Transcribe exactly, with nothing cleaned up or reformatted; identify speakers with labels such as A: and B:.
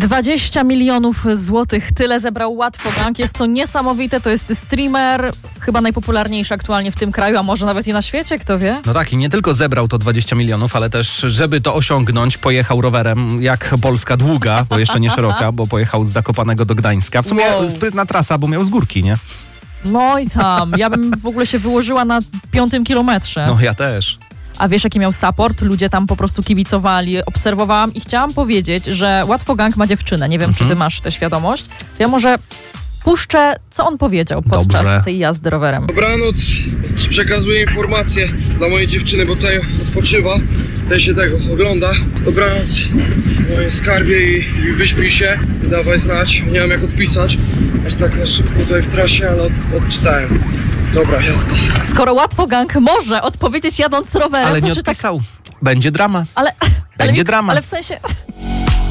A: dwadzieścia milionów złotych, tyle zebrał Łatwogang. Jest to niesamowite, to jest streamer, chyba najpopularniejszy aktualnie w tym kraju, a może nawet i na świecie, kto wie?
B: No tak, i nie tylko zebrał to dwadzieścia milionów, ale też, żeby to osiągnąć, pojechał rowerem jak Polska długa, bo jeszcze nie szeroka, bo pojechał z Zakopanego do Gdańska. W sumie wow. Sprytna trasa, bo miał z górki, nie?
A: No i tam, ja bym w ogóle się wyłożyła na piątym kilometrze.
B: No ja też.
A: A wiesz, jaki miał support? Ludzie tam po prostu kibicowali, obserwowałam i chciałam powiedzieć, że Łatwogang ma dziewczynę. Nie wiem, mhm. czy ty masz tę świadomość. Ja może puszczę, co on powiedział podczas Dobrze. tej jazdy rowerem.
C: Dobranoc, przekazuję informację dla mojej dziewczyny, bo tutaj odpoczywa, tutaj się tego ogląda. Dobranoc, moje skarbie i, i wyśpij się i dawaj znać. Nie wiem, jak odpisać, aż tak na szybko tutaj w trasie, ale od, odczytałem. Dobra, jasne.
A: Skoro Łatwogang może odpowiedzieć jadąc rowerem,
B: ale
A: to
B: nie
A: czy
B: odpisał.
A: Tak...
B: Będzie drama.
A: Ale,
B: Będzie
A: ale,
B: drama.
A: Ale w sensie...